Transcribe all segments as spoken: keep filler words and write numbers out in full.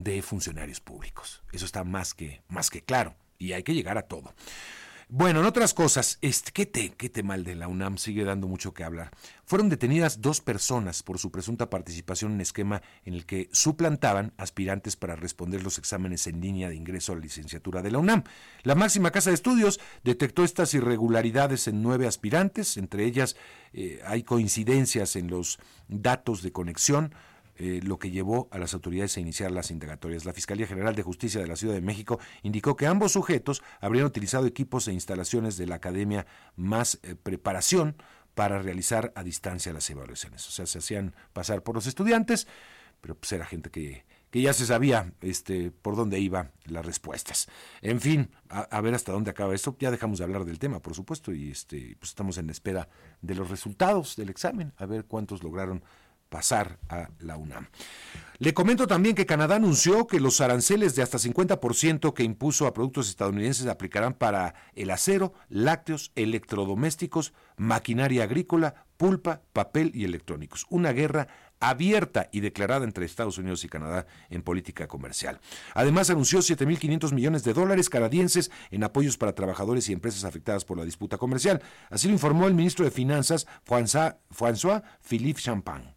de funcionarios públicos. Eso está más que, más que claro, y hay que llegar a todo. Bueno, en otras cosas, este, ¿qué te, qué te mal de la UNAM? Sigue dando mucho que hablar. Fueron detenidas dos personas por su presunta participación en un esquema en el que suplantaban aspirantes para responder los exámenes en línea de ingreso a la licenciatura de la UNAM. La máxima casa de estudios detectó estas irregularidades en nueve aspirantes, entre ellas eh, hay coincidencias en los datos de conexión, Eh, lo que llevó a las autoridades a iniciar las indagatorias. La Fiscalía General de Justicia de la Ciudad de México indicó que ambos sujetos habrían utilizado equipos e instalaciones de la Academia Más eh, Preparación para realizar a distancia las evaluaciones. O sea, se hacían pasar por los estudiantes, pero pues era gente que, que ya se sabía este, por dónde iban las respuestas. En fin, a, a ver hasta dónde acaba esto. Ya dejamos de hablar del tema, por supuesto, y este, pues estamos en espera de los resultados del examen, a ver cuántos lograron pasar a la UNAM. Le comento también que Canadá anunció que los aranceles de hasta cincuenta por ciento que impuso a productos estadounidenses aplicarán para el acero, lácteos, electrodomésticos, maquinaria agrícola, pulpa, papel y electrónicos. Una guerra abierta y declarada entre Estados Unidos y Canadá en política comercial. Además, anunció siete mil quinientos millones de dólares canadienses en apoyos para trabajadores y empresas afectadas por la disputa comercial. Así lo informó el ministro de Finanzas, François-Philippe Champagne.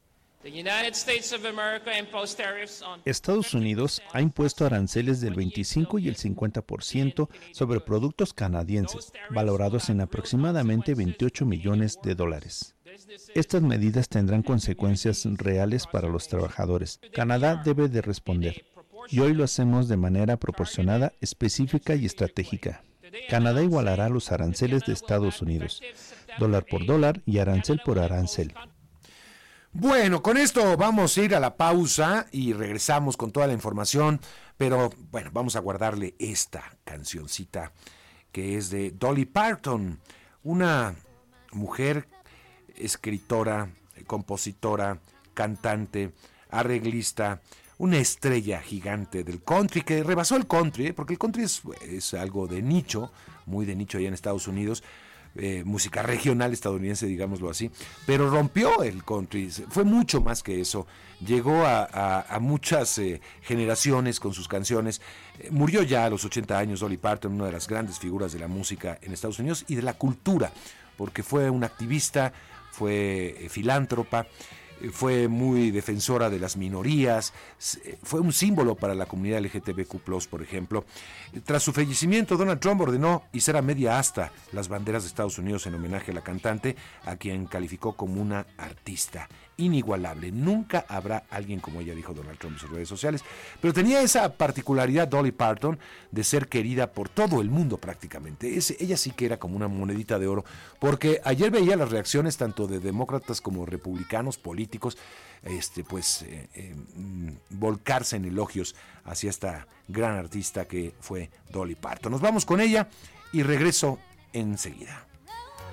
Estados Unidos ha impuesto aranceles del veinticinco y el cincuenta por ciento sobre productos canadienses, valorados en aproximadamente veintiocho millones de dólares. Estas medidas tendrán consecuencias reales para los trabajadores. Canadá debe de responder, y hoy lo hacemos de manera proporcionada, específica y estratégica. Canadá igualará los aranceles de Estados Unidos, dólar por dólar y arancel por arancel. Bueno, con esto vamos a ir a la pausa y regresamos con toda la información, pero bueno, vamos a guardarle esta cancioncita que es de Dolly Parton, una mujer escritora, compositora, cantante, arreglista, una estrella gigante del country que rebasó el country, porque el country es, es algo de nicho, muy de nicho allá en Estados Unidos, Eh, música regional estadounidense, digámoslo así, pero rompió el country, fue mucho más que eso, llegó a, a, a muchas eh, generaciones con sus canciones, eh, murió ya a los ochenta años Dolly Parton, una de las grandes figuras de la música en Estados Unidos y de la cultura, porque fue una activista, fue eh, filántropa, fue muy defensora de las minorías, fue un símbolo para la comunidad L G T B Q plus, por ejemplo. Tras su fallecimiento, Donald Trump ordenó izar a media asta las banderas de Estados Unidos en homenaje a la cantante, a quien calificó como una artista inigualable. Nunca habrá alguien como ella, dijo Donald Trump en sus redes sociales. Pero tenía esa particularidad Dolly Parton de ser querida por todo el mundo prácticamente. Es, ella sí que era como una monedita de oro, porque ayer veía las reacciones tanto de demócratas como republicanos, políticos, este, pues eh, eh, volcarse en elogios hacia esta gran artista que fue Dolly Parton. Nos vamos con ella y regreso enseguida.